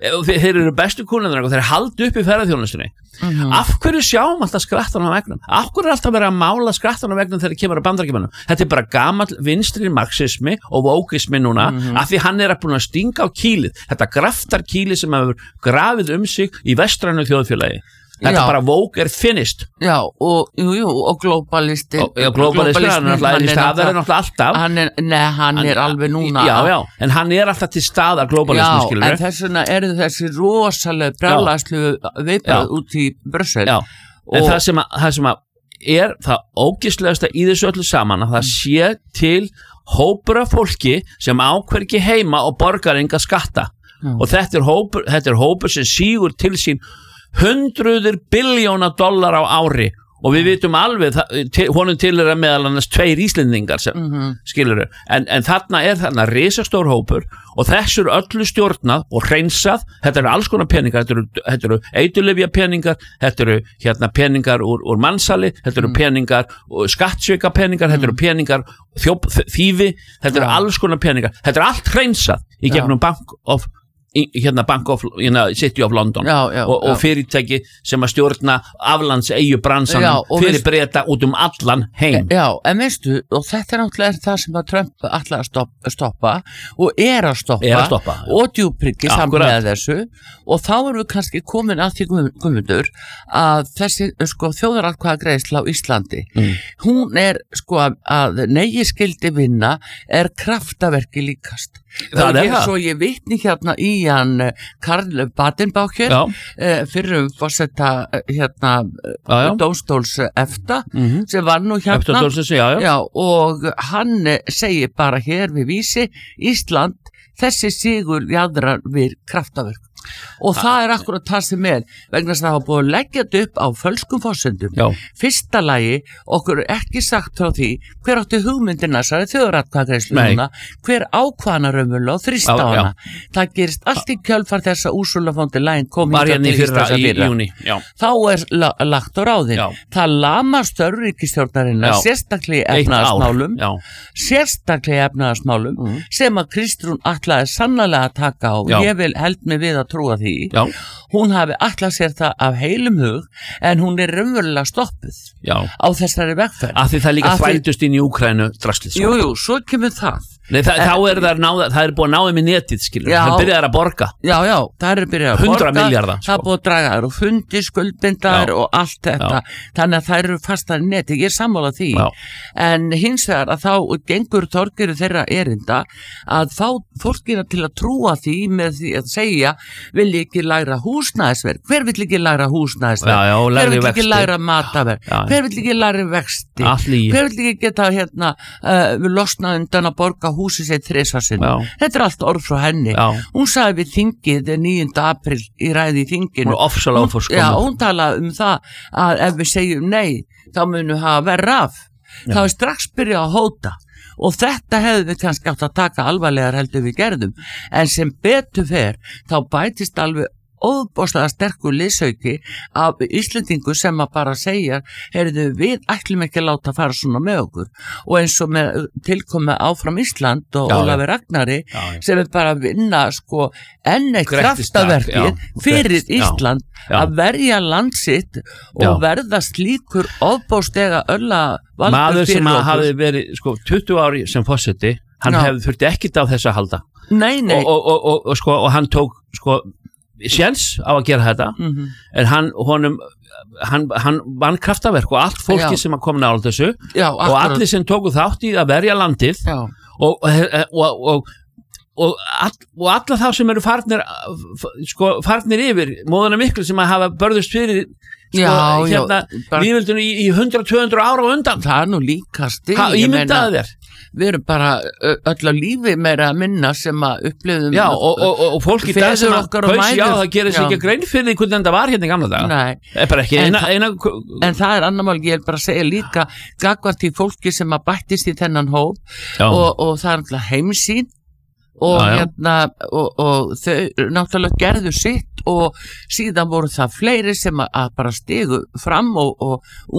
þeir eru bestu kúnarnir og þeir haldi upp í ferðaþjónustunni. Af hverju sjáum alltaf skrattan á veggnum? Af hverju er alltaf verið að mála skrattan á veggnum þegar kemur að Bandaríkjamönnum? Þetta bara gamall vinstri marxismi og wokeismi núna, af því hann er búinn að stinga á kýlið, þetta graftar kýlið sem hefur grafið sig í vestrænu þjóðfélagi. Þetta bara woke er finished. Já, og globalisti. Globalisti, hann er náttúrulega alltaf. Hann er alveg núna. Já, en hann er alltaf til staðar globalismi, skilur. Já, en þess vegna eru þessi rosalega brjálæðslu viðbrögð út í Brussel. Já, en það sem er það ógeðslegasta í þessu öllu saman, að það sé til hópur af fólki sem ákveður ekki heima og borgar enga skatta. Og þetta er hópur sem sígur til sín $100 biljóna á ári og við vitum alveg honum til meðal annars 2 Íslendingar sem skilurðu, en þarna er risastór hópur og þessu öllu stjórnað og hreinsað. Þetta eru alls konar peningar, þetta eru eiturlyfja peningar, þetta eru peningar úr mansali, þetta eru peningar skattsvika peningar, þetta eru peningar þýfi, þetta eru alls konar peningar, þetta er allt hreinsað í gegnum Bank of City of London og fyrirtæki sem að stjórna aflandseyju bransanum fyrir Breta út allan heim. Já, en veistu, og þetta náttúrulega það sem að Trump ætlar að stoppa og er að stoppa og djúpryggi samlega þessu, og þá erum við kannski komin að því Guðmundur að þessi þjóðaratkvæðagreiðsla á Íslandi, hún er að neyskildi vinna er kraftaverki líkast. Það er svo ég vitni hérna í hann Karl Badenbacher fyrir forseta dómstóls EFTA sem var nú hérna og hann segir bara hér við Vísi, Ísland þessi sigur jaðrar við kraftaverk. Og það er akkurat það sem vegna þess að það var búið að leggja þetta upp á fölskum forsendum. Fyrsta lagi, okkur er ekki sagt frá því hver átti hugmyndina þessari þjóðaratkvæðagreiðslu núna, hver ákvaðna raunverulega og þrýst á hana. Það gerist allt í kjölfar þess að Ursula von der Leyen kom hingað til Íslands að byrja. Þá er lagt á ráðin. Það lamar störf ríkisstjórnarinnar sérstaklega efnahagsmálum sem að Kristrún ætlaði sannarlega að taka á. Ég vil held mig við að trúa því. Hún hafi ætlað sér það af heilum hug, en hún er raunverulega stoppuð á þessari vegferð. Af því það líka þvældust inn í Úkraínu draslið. Jú, svo kemur það. Nei, þá er það er búið að náða með netið, skilur. Það byrjaði að borga. Já, það er byrjað að borga. 100 milljarða. Það er búið að draga þær og fundi, skuldbindar og allt þetta. Þannig að það eru fastar í netið. Ég er sammála því. En hins vegar að þá gengur Þorgerður þeirra erinda að fá fólkina til að trúa því með því að segja vil ekki læra húsnæðisverð. Hver vill ekki læra húsnæðisverð? Hver vill ekki læra mataverð? Hver vill ekki læra vexti? Hver vill ekki geta losna undan að borga húsið sitt 3 sinnum. Þetta er allt orð frá henni. Hún sagði við þingið 9. apríl í ræði í þinginu. Hún talaði það að ef við segjum nei, þá munum við hafa verra af. Þá er strax byrjað að hóta. Og þetta hefðu við kannski átt að taka alvarlegar heldur við gerðum. En sem betur fer, þá bætist alveg óbóðslega sterkur liðsauki af Íslendingu sem að bara segja við ætlum ekki að láta fara svona með okkur, og eins og með tilkomi áfram Ísland og Ólafi Ragnari sem er bara að vinna enn eitt kraftaverkið fyrir Ísland að verja land sitt og verða slíkur óbóðslega valdur maður sem fyrir okkur. Hafi verið 20 ári sem forseti, hann hefði þurfti ekkit á þess að halda. Nei. Og hann tók séns á að gera þetta, en hann vann kraftaverk og allt fólki sem að koma nálægt þessu og allir sem tóku þátt í að verja landið og alla þá sem eru farnir yfir móðuna miklu sem að hafa börðust fyrir lífildinu í 100-200 ára á undan. Það er nú líkast ímyndaði þér. Við erum bara öll á lífi meira að minna sem að upplifum og fólk í dag sem að það gerir sig ekki grein fyrir því hvernig þetta var hérna í gamla daga. Nei. Bara ekki en það er annar mál, ég vil bara segja líka gagnvart í fólki sem að bættist í þennan hóp og það er alltaf heimsýn og og þau náttúrulega gerðu sitt og síðan voru það fleiri sem að bara stigu fram og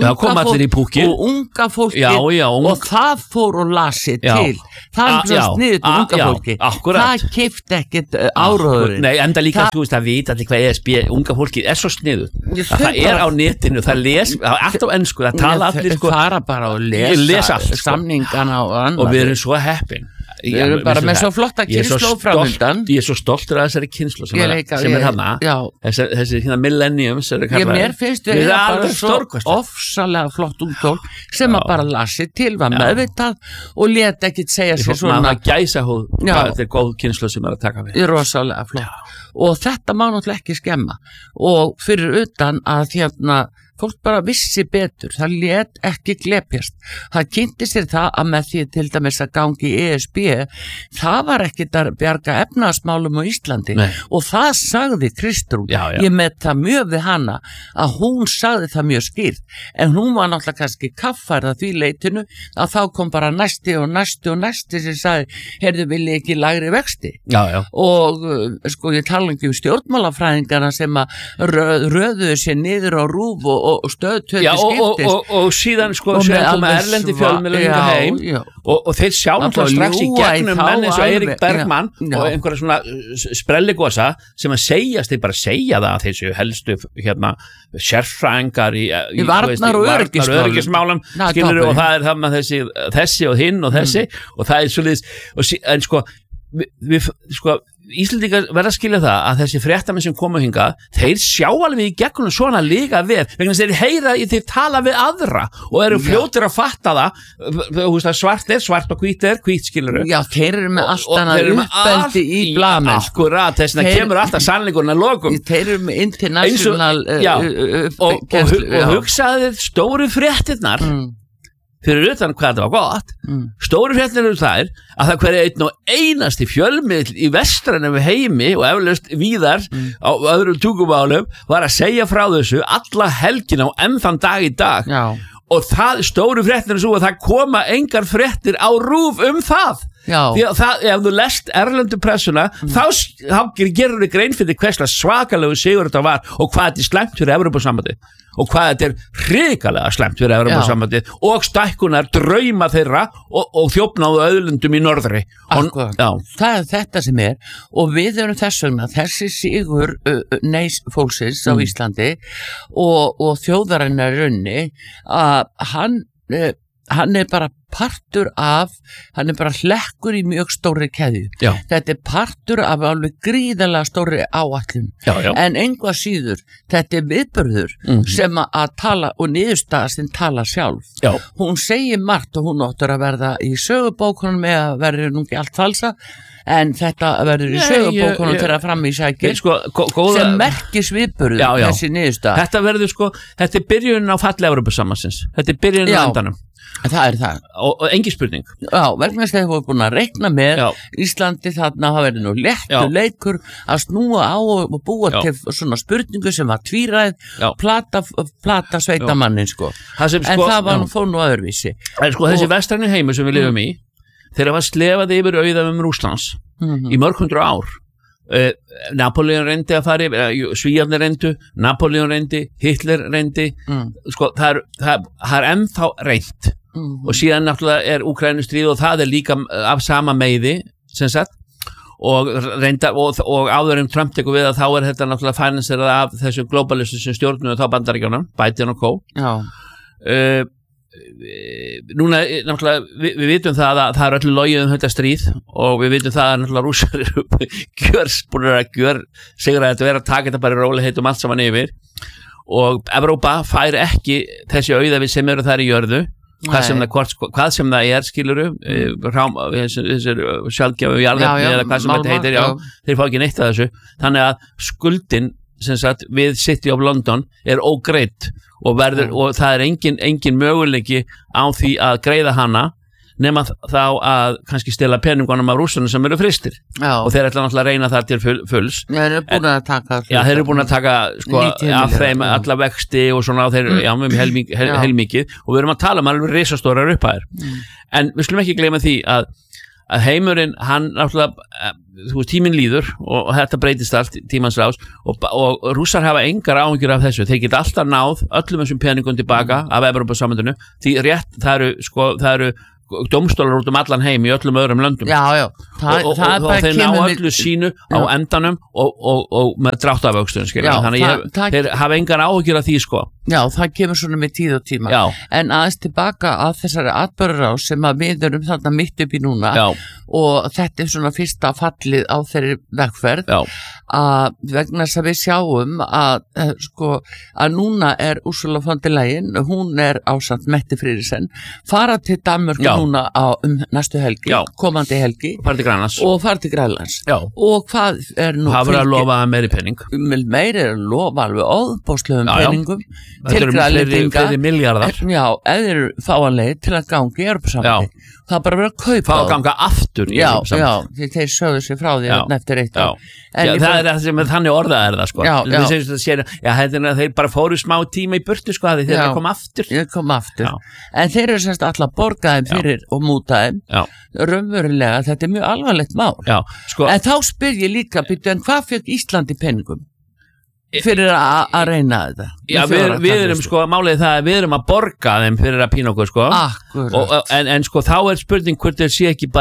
unga fólki og það fór og lasi til það sniðut unga fólki það keypti ekkert áróðurinn Nei, enda líka þú veist að vita allir hvað ESB unga fólki svo sniðut það á netinu, það les allt á ensku, það tala allir sko fara bara og lesa samningana og við erum svo heppin við erum bara með svo flotta kynnslóð framöndan ég svo stoltur af þessari kynnslóð sem hana þessi millenniums mér finnst við bara svo ofsalega flott útól sem að bara lasi til, var meðvitað og lét ekkit segja sér svona maður gæsa hóð, þetta góð kynnslóð sem að taka við rosalega flott og þetta má náttúrulega ekki skemma og fyrir utan að fólk bara vissi betur, það lét ekki glepjast, það kynnti sér það að með því til dæmis að gangi í ESB, það var ekkit að bjarga efnahagsmálum á Íslandi og það sagði Kristrún, ég met það mjög við hana að hún sagði það mjög skýrt, en hún var náttúrulega kannski kaffærð að því leitinu að þá kom bara næsti sem sagði, heyrðu vilji ekki lægri vexti og sko ég tala ekki stjórnmálafræðingarna sem að röðuðu sér niður á RÚV og stöðtöði skiptist og síðan sko koma erlendi fjölmiðlar heim og þeir sjá náttúrulega strax í gegnum menn eins og Eirík Bergmann og einhverja svona sprelligosa sem að segjast, þeir bara segja það að þessu helstu sérfræðingar í varnar og öryggismálum skilur og það það með þessi og hinn og þessi og það svolítið en sko Íslendingar verða að skilja það að þessi fréttamenn sem komu hingað, þeir sjá alveg í gegnum svona líka vel, vegna þess að þeir heyra þeir tala við aðra og eru fljótir að fatta það, svart og hvít skilurðu. Já, þeir eru með allt annað uppeldi í blaðmenn. Akkurat, þess vegna kemur alltaf sannleikurinn að lokum. Þeir eru með international og hugsaðið stóru fréttirnar fyrir utan hvað það var gott stóru fréttir eru þær að það hverja einn og einasti fjölmiðl í vestrænum heimi og eflaust víðar á öðrum tungumálum var að segja frá þessu alla helgina og enn þann dag í dag og það stóru fréttir er svo að það koma engar fréttir á RÚV það því að ef þú lest erlendu pressuna þá gerur þið grein fyrir hverslega svakalegu sigur þetta var og hvað þetta er slæmt fyrir Evrópusambandið og hvað þetta er hrikalega slæmt fyrir Evrópusambandið og stækkunar drauma þeirra og þjófnaðu auðlundum í norðri það er þetta sem og við erum þess vegna þessi sigur neys fólksins á Íslandi og þjóðarinnar runni að hann er bara partur af, hann er bara hlekkur í mjög stóri keðju þetta er partur af alveg gríðarlega stóri áætlun en einhvað síður, þetta er viðburður sem að tala og niðurstaða sem tala sjálf hún segir margt og hún áttur að verða í sögubókunum með að verður nú ekki allt falsa en þetta verður í sögubókunum fyrir að fram í sækir sem merkis viðburður þessi niðurstaða þetta verður þetta er byrjunin á falli Evrópusambandsins þetta er byrjunin á endanum það er það og engin spurning vegna þess að þeir voru búin að reikna með Íslandi þarna það verður nú léttur leikur að snúa á og búa til svona spurningu sem var tvíræð plata sveitamannin en það var fór nú öðruvísi en þessi vestræni heimur sem við lifum í þeirra var slefað yfir auðafum Rússlands í mörg hundru ár Napoleon reyndi að fara yfir Svíarnir reyndu, Napoleon reyndi Hitler reyndi það er ennþá reynt og síðan náttúrulega er Úkraínustríð og það er líka af sama meiði sem sagt og áður Trump tekur við að þá er þetta náttúrulega finanserað af þessu globalistu sem stjórnuðu þá Bandaríkjunum, Biden og co núna náttúrulega við vitum það að það er öllu logið þetta stríð og við vitum það að náttúrulega Rússar eru búin að segra þetta vera að taka þetta bara í rólegheit allt saman yfir og Evrópa fær ekki þessi auðafi sem eru þar í jörðu hvað sem það er skiluru þessir sjálfgjafu jarðefni eða hvað sem þetta heitir þeir fá ekki neitt af þessu þannig að skuldin sem sagt við City of London er ógreidd og það er engin möguleiki á því að greiða hana nema þá að kannski stela peningunum af Rússunum sem eru fristir og þeir ætla náttúrulega að reyna það til fulls þeir eru búin að taka þeir eru búin að taka af þeim alla vexti og svona þeir heilmikið og við erum að tala alveg risastórar upphæðir en við skulum ekki gleyma því að að heimurinn, hann náttúrulega tíminn líður og þetta breytist allt tímans rás og Rússar hafa engar áhyggjur af þessu, þeir geta alltaf náð öllum þessum peningum tilbaka af Evrópusambandinu, því rétt það eru dómstólar út allan heim í öllum öðrum löndum og þeir ná öllu sínu á endanum og með dráttavöxtun þannig að þeir hafa engar áhyggjur af því Já, það kemur svona með tíð og tíma en aðeins tilbaka að þessari atburðarás sem að við erum þarna mitt upp í núna og þetta svona fyrsta fallið á þeirri vegferð að vegna þess að við sjáum að núna Ursula von der Leyen, hún ásamt Mette Frederiksen, fara til Danmörku núna næstu helgi, komandi helgi og fara til Grænlands og hvað nú það verður að lofa meiri penning meiri lofa alveg óðbóðslegum penningum til Grænlendinga fleiri milljarðar eða fáanlegir til að ganga í Evrópusambandið það bara verið að kaupa fá að ganga aftur í Evrópusambandið því þeir sögðu sér frá því eftir eitt það sem þannig orðað það þeir bara fóru smá tíma í burtu þeir koma aftur en þeir eru semst alltaf borgaðum fyrir og mútaðum raunverulega þetta mjög alvarlegt mál en þá spyr ég líka en hvað fekk Ísland í penningum fyrir að reyna þetta við erum málið það að við erum að borga þeim fyrir að pína okkur en þá spurning hvort þeir sé ekki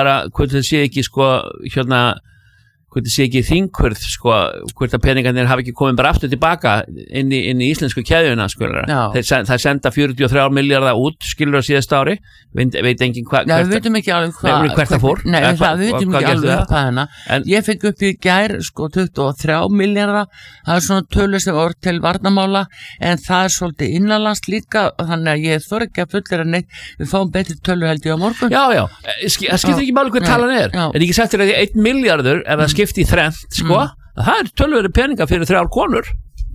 hvort það sé ekki þingurð hvort að peningarnir hafi ekki komið bara aftur tilbaka inn í íslensku keðjuna það senda 43 milljarða út skilur á síðasta ári veit enginn við veitum ekki alveg hvert það fór við veitum ekki alveg hvað ég fekk upp í gær 23 milljarða það svona tölu sem voru til varnamála en það svolítið innanlands líka þannig að ég þori ekki að fullera neitt við fáum betri tölu held ég á morgun það skiptir ekki máli hvað talan er ekki sagt að 1 milljarður það skipti í þrennt, það tölvöru peninga fyrir 3 konur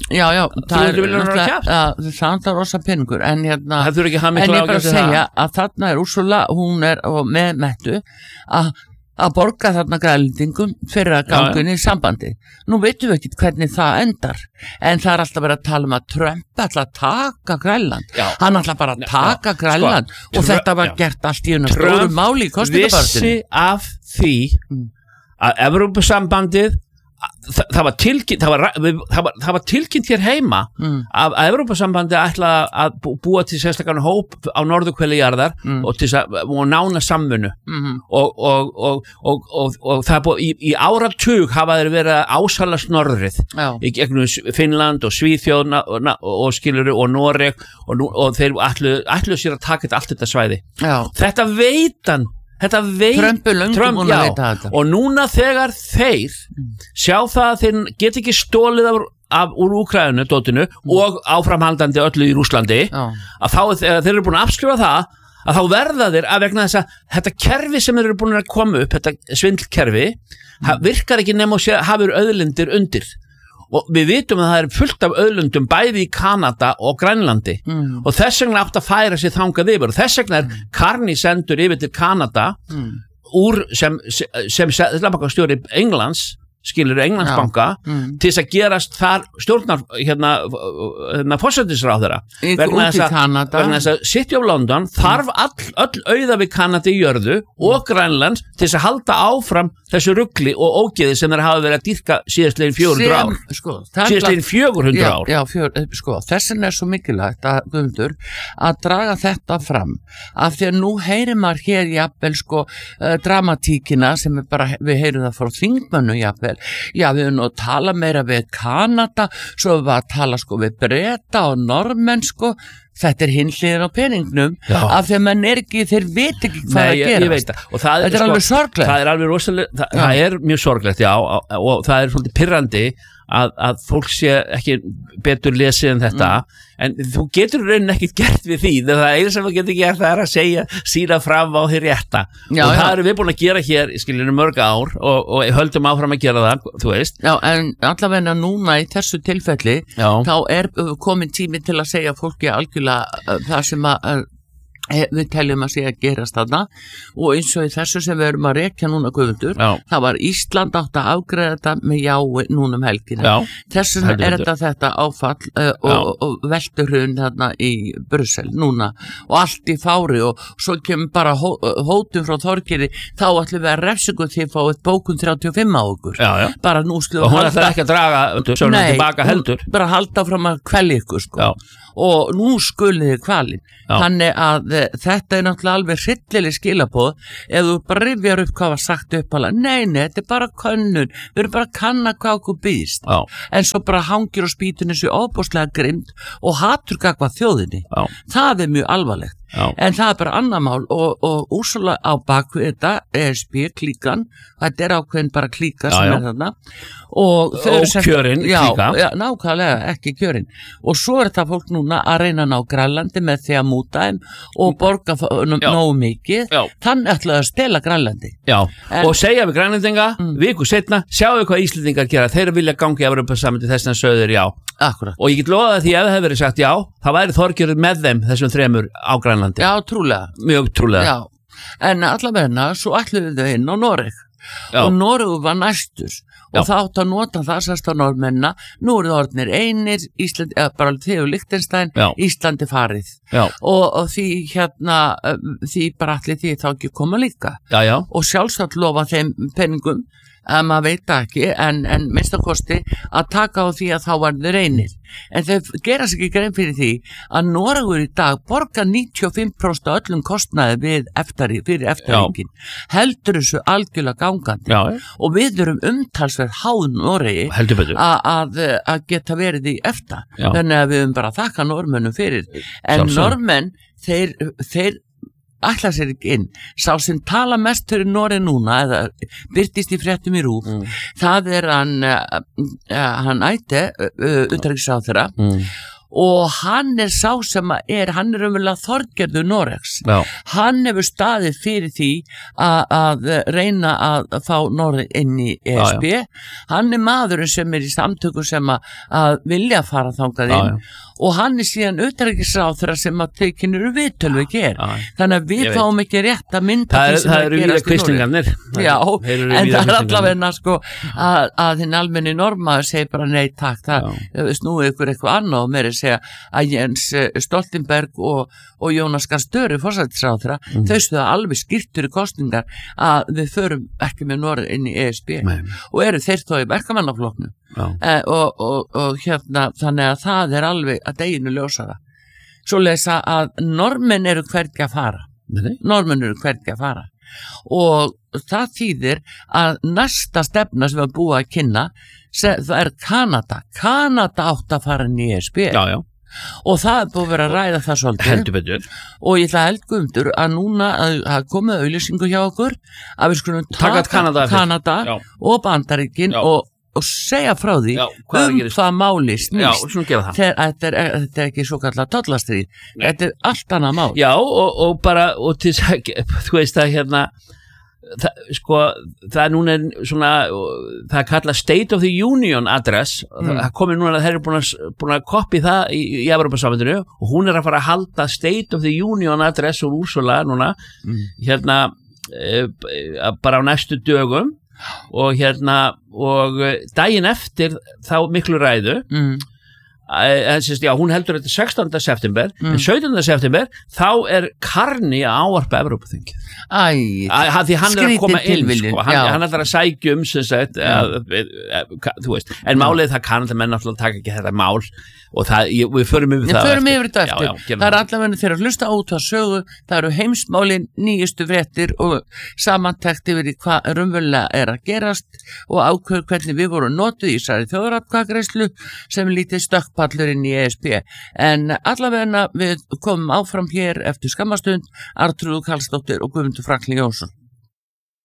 það rosa peningur en ég bara segja að þarna Ursula, hún með Mettu að borga þarna Grænlendingum fyrir að ganga í sambandi nú veitum við ekki hvernig það endar en það alltaf verið að tala að Trump ætla að taka Grænland hann ætla bara að taka Grænland og þetta var gert allt í einu stóru máli í kosningabaráttunni vissi af því að Evrópusambandið það var tilkynnt hér heima að Evrópusambandið ætla að búa til sérstakann hóp á norðurhveli jarðar og nána samvinnu og það í áratug hafa þeir verið að ásala norðrið í gegnum Finnland og Svíþjóð og skilur og Noreg og þeir ætluðu sér að taka allt þetta svæði þetta veit Trump og núna þegar þeir sjá það að þeir get ekki stólið úr Úkraínu dótinu og áframhaldandi öllu í Rússlandi að þá þegar þeir eru búin að afskrifa það að þá verða þeir að vegna þess að þetta kerfi sem þeir eru búin að koma upp þetta svindlkerfi virkar ekki nema að hafa auðlindir undir og við vitum að það er fullt af auðlundum bæði í Kanada og Grænlandi og þess vegna átt að færa sér þangað yfir og þess vegna Carney sendur yfir til Kanada úr sem seðlabankastjóri Englands skilur Englandsbanka til þess að gerast þar stjórnar forsætisráðherra vegna þess að City of London þarf öll auða við Kanada í jörðu og Grænlands til þess að halda áfram þessu rugli og ógeði sem þeir hafa verið að dýrka síðastlegin 400 ár síðastlegin 400 ár þessin svo mikilvægt að draga þetta fram af því að nú heyrir maður hér jafnvel dramatíkina sem við heyrum það frá þingmönnum jafnvel við erum að tala meira við Kanada svo við að tala við Breta og Normenn þetta hinn hliðin á peningnum af því að menn ekki, þeir veit ekki hvað að gera og það er alveg sorglegt það er alveg rosalega, það er mjög sorglegt og það er svolítið pirrandi að fólk sé ekki betur lesið en þetta en þú getur raunin ekkert gert við því það einu sem þú getur gert það að sína fram á því rétta og það erum við búin að gera hér skiljum mörg ár og höldum áfram að gera það þú veist en allavega núna í þessu tilfelli þá komin tími til að segja fólki algjörlega það sem að við teljum að sé að gerast þarna og eins og í þessu sem við erum að rekja núna Guðmundur, það var Ísland átt að afgreiða þetta með jái núna helgina. Þess vegna þetta áfall og velturhrun þarna í Brussel núna og allt í fári og svo kemur bara hótum frá Þorgeiri, þá ætlum við að refsingu því að fá eitt bókun 35 á okkur. Bara nú slúðum og hún ætlar ekki að draga söguna tilbaka heldur. Bara halda fram að kvelja ykkur sko. Og nú skuliði kvalin. Þannig að þetta náttúrulega alveg hryllileg skilaboð ef þú bara rifjar upp hvað var sagt uppalega. Nei, þetta bara könnun, við erum bara að kanna hvað okkur býðst. En svo bara hangir á spýtunni sér ofboðslega grimmd og hatur gagvað þjóðinni. Það mjög alvarlegt. En það bara annar mál og Úrsula á bakvið þetta ESB klíkan, þetta ákveðin bara klíka sem þarna og kjörin klíka nákvæmlega, ekki kjörin og svo þetta fólk núna að reyna að ná Grænlandi með því að múta þeim og borga nógu mikið þannig ætlaði að stela Grænlandi og segja við Grænlandinga viku setna, sjáu hvað Íslendingar gera þeir vilja gangi Evrópusambandsins þess að sögður Akkurat. Og ég get lofa því ef það hefur verið sagt já, það væri Þorgerður með þeim þessum þremur á Grænlandi. Já, trúlega. Mjög trúlega. En allavegna, svo ætluðu þau inn á Noreg og Noreg var næstur og það átt að nota það sérst á Norðmennina, nú eru það orðnir einir, Ísland, bara þegar Liechtenstein, Íslandi farið og því því bara allir því þá ekki koma líka og sjálfsagt lofa þeim penningum maður veit ekki, en minnstakosti að taka á því að þá var þeir einir. En þeir gera sig ekki grein fyrir því að Noregur í dag borgar 95% af öllum kostnaði við fyrir eftirringin. Heldur þessu algjörlega gangandi. Og við erum umtalsverð háð Noregi að geta verið í eftir. Þannig að við erum bara að þakka Norðmönnum fyrir. En Norðmenn, þeir ætla sér ekki inn. Sá sem tala mest fyrir Noreg núna eða birtist í fréttum í RÚV það hann ætti utanríkisráðherra og hann sá sem hann umverulega Þorgerður Noregs hann hefur staðið fyrir því að reyna að fá Noreg inn í ESB hann maðurinn sem í samtökum sem að vilja fara þangað inn og hann síðan utanríkisráðherra sem að tekinur viðtöl við þannig að við fáum ekki rétt að mynda það eru víða kvislingarnir en það allavegna sko að hinn almenni normaður segir bara nei takk, það snúið ykkur eitthvað annað og meiri segja að Jens Stoltenberg og Jónas Gahr Støre forsætisráðherra, þau stuða alveg skýrtur í kosningar að við förum ekki með Noreg inn í ESB og eru þeir þó í verkamannaflokknum og þannig að það alveg að deginu ljósara svo lesa að normenn eru hvergi að fara og það þýðir að næsta stefna sem við búum að kynna það Kanada átt að fara inn í ESB og það búið að vera að ræða það svolítið og ég ætla að Guðmundur að núna að komið auglýsingu hjá okkur að við skulum taka Kanada og Bandaríkin og segja frá því hvað máli snýst þetta ekki svo kallar tollastríð þetta allt annað mál og bara og til þú veist að það núna svona það kallað State of the Union address það komið núna að þeir eru búin að koppi það í Evrópusambandinu og hún að fara að halda State of the Union address úr Úrsula núna bara á næstu dögum og og daginn eftir þá miklu ræðu hún heldur þetta 16. september en 17. september þá Carney að ávarpa Evrópuþingið því hann að koma inn hann að sækja sem sagt þú veist, en málið það kannski menn náttúrulega taka ekki þetta mál og við förum yfir þetta eftir það allavega þeirra hlusta út að sögu það eru heimsmálin, nýjustu fréttir og samantekt yfir hvað raunverulega að gerast og ákveður hvernig við vorum notuð í þessari þjóðaratkvæðagreiðslu sem lítið stökkpallurinn í ESB en allavega við komum áfram hér eftir skammastund Arnþrúður Karlsdóttir og Guðmundur Franklín Jónsson